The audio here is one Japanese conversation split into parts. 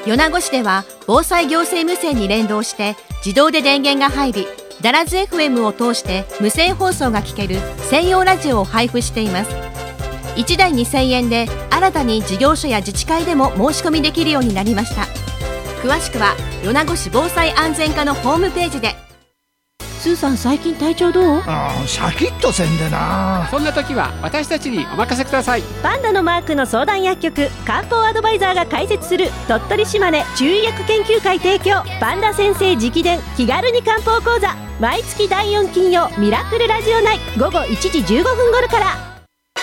米子市では防災行政無線に連動して自動で電源が入り、ダラズ FM を通して無線放送が聞ける専用ラジオを配布しています。1台2000円で新たに事業所や自治会でも申し込みできるようになりました。詳しくは米子市防災安全課のホームページで。 スーさん、最近体調どう？ シャキッとせんでな。 そんな時は私たちにお任せください。 パンダのマークの相談薬局、漢方アドバイザーが開設する鳥取島根中医薬研究会提供、パンダ先生直伝気軽に漢方講座、毎月第4金曜ミラクルラジオ内午後1時15分頃から。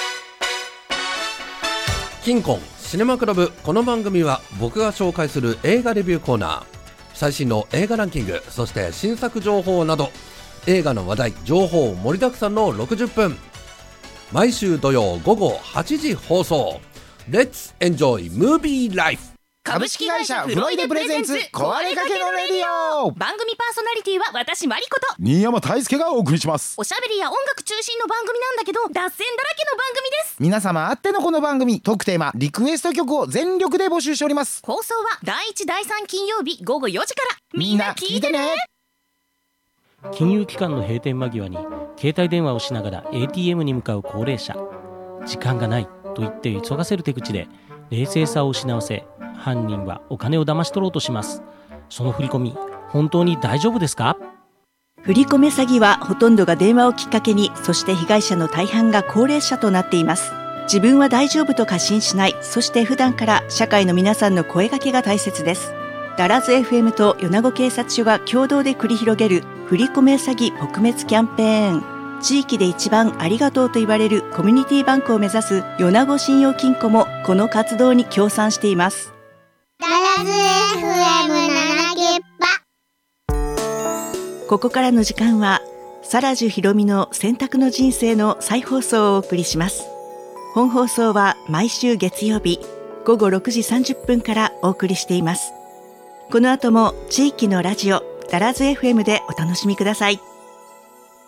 キンコンシネマクラブ。この番組は僕が紹介する映画レビューコーナー、最新の映画ランキング、そして新作情報など映画の話題情報盛りだくさんの60分、毎週土曜午後8時放送。 Let's enjoy movie life。 株式会社フロイデプレゼンツ壊れかけのレディオ。 番組パーソナリティは私マリコと新山大輔がお送りします。 おしゃべりや音楽中心の番組なんだけど脱線だらけの番組です。 皆様あってのこの番組、トークテーマリクエスト曲を全力で募集しております。 放送は第1第3金曜日午後4時から。 みんな聞いてね。 金融機関の閉店間際に携帯電話をしながら ATM に向かう高齢者。時間がないと言って急がせる手口で冷静さを失わせ、犯人はお金を騙し取ろうとします。その振り込み、本当に大丈夫ですか？ 振り込め詐欺はほとんどが電話をきっかけに、そして被害者の大半が高齢者となっています。自分は大丈夫と過信しない、そして普段から社会の皆さんの声掛けが大切です。ダラズ FM と米子警察署が共同で繰り広げる振り込め詐欺撲滅キャンペーン。地域で一番ありがとうと言われるコミュニティバンクを目指す米子信用金庫もこの活動に協賛しています。 ダラズ FM7 ゲッパ。 ここからの時間はサラジュヒロミの選択の人生の再放送をお送りします。本放送は毎週月曜日午後6時30分からお送りしています。この後も地域のラジオダラズ FM でお楽しみください。